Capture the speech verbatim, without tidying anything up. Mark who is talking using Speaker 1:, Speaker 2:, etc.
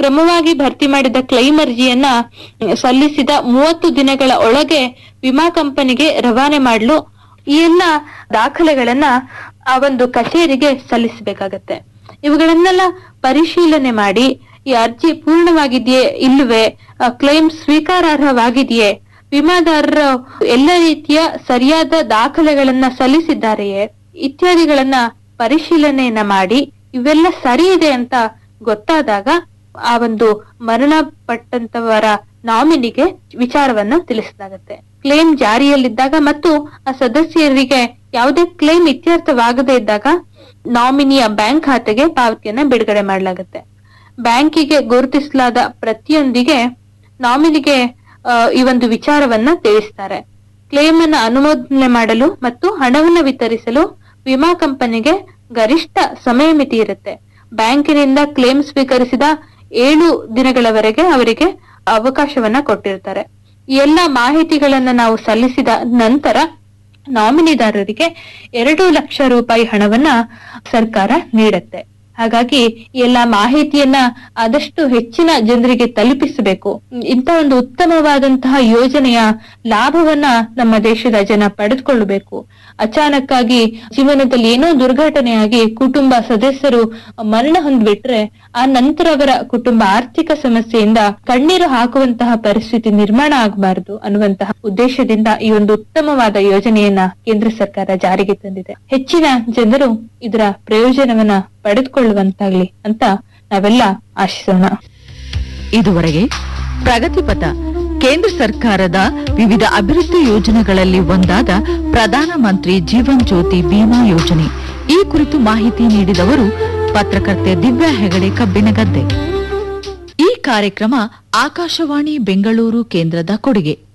Speaker 1: ಕ್ರಮವಾಗಿ ಭರ್ತಿ ಮಾಡಿದ ಕ್ಲೈಮ್ ಅರ್ಜಿಯನ್ನ ಸಲ್ಲಿಸಿದ ಮೂವತ್ತು ದಿನಗಳ ಒಳಗೆ ವಿಮಾ ಕಂಪನಿಗೆ ರವಾನೆ ಮಾಡಲು ಈ ಎಲ್ಲ ದಾಖಲೆಗಳನ್ನ ಆ ಒಂದು ಕಚೇರಿಗೆ ಸಲ್ಲಿಸಬೇಕಾಗತ್ತೆ. ಇವುಗಳನ್ನೆಲ್ಲ ಪರಿಶೀಲನೆ ಮಾಡಿ ಈ ಅರ್ಜಿ ಪೂರ್ಣವಾಗಿದೆಯೇ ಇಲ್ಲವೇ, ಕ್ಲೈಮ್ ಸ್ವೀಕಾರಾರ್ಹವಾಗಿದೆಯೇ, ವಿಮಾದಾರರು ಎಲ್ಲ ರೀತಿಯ ಸರಿಯಾದ ದಾಖಲೆಗಳನ್ನ ಸಲ್ಲಿಸಿದ್ದಾರೆಯೇ ಇತ್ಯಾದಿಗಳನ್ನ ಪರಿಶೀಲನೆಯನ್ನ ಮಾಡಿ ಇವೆಲ್ಲ ಸರಿ ಇದೆ ಅಂತ ಗೊತ್ತಾದಾಗ ಆ ಒಂದು ಮರಣ ಪಟ್ಟಂತವರ ನಾಮಿನಿಗೆ ವಿಚಾರವನ್ನ ತಿಳಿಸಲಾಗುತ್ತೆ. ಕ್ಲೇಮ್ ಜಾರಿಯಲ್ಲಿದ್ದಾಗ ಮತ್ತು ಆ ಸದಸ್ಯರಿಗೆ ಯಾವುದೇ ಕ್ಲೇಮ್ ಇತ್ಯರ್ಥವಾಗದೇ ಇದ್ದಾಗ ನಾಮಿನಿಯ ಬ್ಯಾಂಕ್ ಖಾತೆಗೆ ಪಾವತಿಯನ್ನ ಬಿಡುಗಡೆ ಮಾಡಲಾಗುತ್ತೆ. ಬ್ಯಾಂಕಿಗೆ ಗುರುತಿಸಲಾದ ಪ್ರತಿಯೊಂದಿಗೆ ನಾಮಿನಿಗೆ ಈ ಒಂದು ವಿಚಾರವನ್ನ ತಿಳಿಸ್ತಾರೆ. ಕ್ಲೇಮ್ ಅನ್ನ ಅನುಮೋದನೆ ಮಾಡಲು ಮತ್ತು ಹಣವನ್ನ ವಿತರಿಸಲು ವಿಮಾ ಕಂಪನಿಗೆ ಗರಿಷ್ಠ ಸಮಯ ಮಿತಿ ಇರುತ್ತೆ. ಬ್ಯಾಂಕಿನಿಂದ ಕ್ಲೇಮ್ ಸ್ವೀಕರಿಸಿದ ಏಳು ದಿನಗಳವರೆಗೆ ಅವರಿಗೆ ಅವಕಾಶವನ್ನ ಕೊಟ್ಟಿರ್ತಾರೆ. ಈ ಎಲ್ಲ ಮಾಹಿತಿಗಳನ್ನ ನಾವು ಸಲ್ಲಿಸಿದ ನಂತರ ನಾಮಿನಿದಾರರಿಗೆ ಎರಡು ಲಕ್ಷ ರೂಪಾಯಿ ಹಣವನ್ನ ಸರ್ಕಾರ ನೀಡುತ್ತೆ. ಹಾಗಾಗಿ ಎಲ್ಲ ಮಾಹಿತಿಯನ್ನ ಆದಷ್ಟು ಹೆಚ್ಚಿನ ಜನರಿಗೆ ತಲುಪಿಸಬೇಕು. ಇಂಥ ಒಂದು ಉತ್ತಮವಾದಂತಹ ಯೋಜನೆಯ ಲಾಭವನ್ನ ನಮ್ಮ ದೇಶದ ಜನ ಪಡೆದುಕೊಳ್ಳಬೇಕು. ಅಚಾನಕ್ಕಾಗಿ ಜೀವನದಲ್ಲಿ ಏನೋ ದುರ್ಘಟನೆಯಾಗಿ ಕುಟುಂಬ ಸದಸ್ಯರು ಮರಣ ಹೊಂದ್ಬಿಟ್ರೆ ಆ ನಂತರ ಅವರ ಕುಟುಂಬ ಆರ್ಥಿಕ ಸಮಸ್ಯೆಯಿಂದ ಕಣ್ಣೀರು ಹಾಕುವಂತಹ ಪರಿಸ್ಥಿತಿ ನಿರ್ಮಾಣ ಆಗಬಾರದು ಅನ್ನುವಂತಹ ಉದ್ದೇಶದಿಂದ ಈ ಒಂದು ಉತ್ತಮವಾದ ಯೋಜನೆಯನ್ನ ಕೇಂದ್ರ ಸರ್ಕಾರ ಜಾರಿಗೆ ತಂದಿದೆ. ಹೆಚ್ಚಿನ ಜನರು ಇದರ ಪ್ರಯೋಜನವನ್ನ ಪಡೆದುಕೊಳ್ಳುವಂತಾಗ್ಲಿ ಅಂತ ನಾವೆಲ್ಲ ಆಶಿಸೋಣ.
Speaker 2: ಇದುವರೆಗೆ ಪ್ರಗತಿಪಥ ಕೇಂದ್ರ ಸರ್ಕಾರದ ವಿವಿಧ ಅಭಿವೃದ್ಧಿ ಯೋಜನೆಗಳಲ್ಲಿ ಒಂದಾದ ಪ್ರಧಾನಮಂತ್ರಿ ಜೀವನ್ ಜ್ಯೋತಿ ಬಿಮಾ ಯೋಜನೆ ಈ ಕುರಿತು ಮಾಹಿತಿ ನೀಡಿದವರು ಪತ್ರಕರ್ತೆ ದಿವ್ಯಾ ಹೆಗಡೆ ಕಬ್ಬಿನಗದ್ದೆ. ಈ ಕಾರ್ಯಕ್ರಮ ಆಕಾಶವಾಣಿ ಬೆಂಗಳೂರು ಕೇಂದ್ರದ ಕೊಡುಗೆ.